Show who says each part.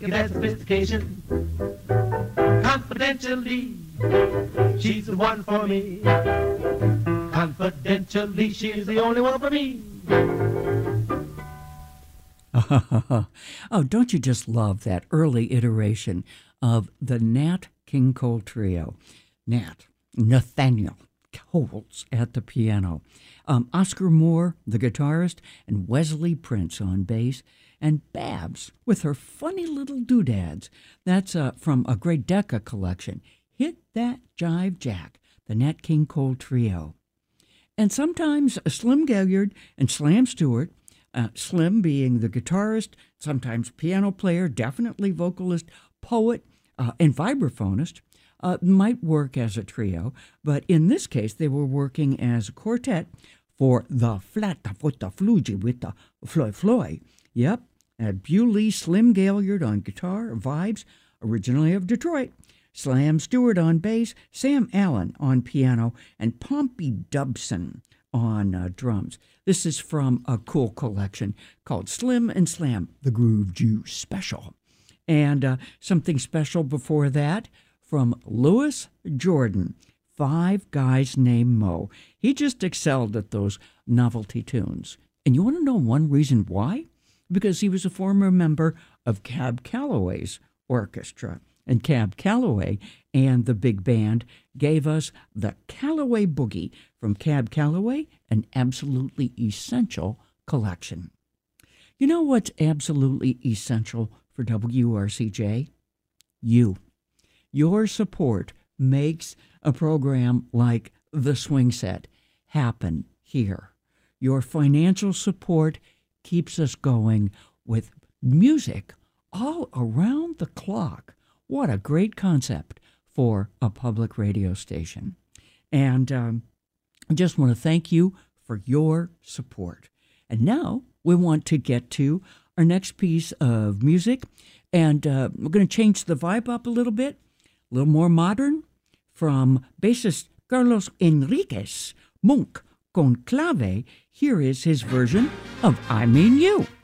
Speaker 1: that sophistication. Confidentially, she's the one for me. Confidentially, she's the only one for me.
Speaker 2: Oh, don't you just love that early iteration of the Nat King Cole Trio? Nathaniel Holtz at the piano, Oscar Moore, the guitarist, and Wesley Prince on bass, and Babs with her funny little doodads. That's from a great Decca collection, Hit That Jive Jack, the Nat King Cole Trio. And sometimes Slim Gaillard and Slam Stewart, Slim being the guitarist, sometimes piano player, definitely vocalist, poet, and vibraphonist, might work as a trio, but in this case they were working as a quartet for the Flatta Futta Flugi with the Floy Floy. Yep, Bewley Slim Gaillard on guitar, vibes, originally of Detroit, Slam Stewart on bass, Sam Allen on piano, and Pompey Dubson on drums. This is from a cool collection called Slim and Slam, the Groove Juice Special. And something special before that from Louis Jordan, Five Guys Named Mo. He just excelled at those novelty tunes. And you want to know one reason why? Because he was a former member of Cab Calloway's orchestra. And Cab Calloway and the big band gave us the Calloway Boogie from Cab Calloway, an absolutely essential collection. You know what's absolutely essential for WRCJ? You. Your support makes a program like The Swing Set happen here. Your financial support keeps us going with music all around the clock. What a great concept for a public radio station. And I just want to thank you for your support. And now we want to get to our next piece of music. And we're going to change the vibe up a little bit, a little more modern, from bassist Carlos Enriquez, Monk Conclave. Here is his version of I Mean You.